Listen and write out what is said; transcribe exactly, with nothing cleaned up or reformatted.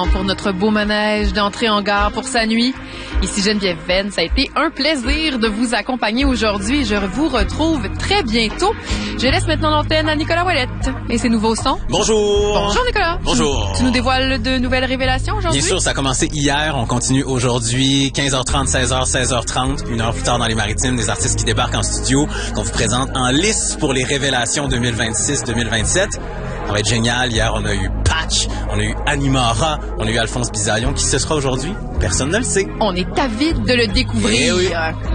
temps pour notre beau manège d'entrée en gare pour sa nuit. Ici Geneviève Venn, ça a été un plaisir de vous accompagner aujourd'hui. Je vous retrouve très bientôt. Je laisse maintenant l'antenne à Nicolas Ouellette et ses nouveaux sons. Bonjour. Bonjour Nicolas. Bonjour. Tu, tu nous dévoiles de nouvelles révélations aujourd'hui? Bien sûr, ça a commencé hier, on continue aujourd'hui, quinze heures trente, seize heures, seize heures trente, une heure plus tard dans les Maritimes, des artistes qui débarquent en studio, qu'on vous présente en lice pour les révélations deux mille vingt-six deux mille vingt-sept. Ça va être génial. Hier, on a eu Patch, on a eu Animara, on a eu Alphonse Bisaillon. Qui ce sera aujourd'hui? Personne ne le sait. On est avide de le découvrir. Eh oui.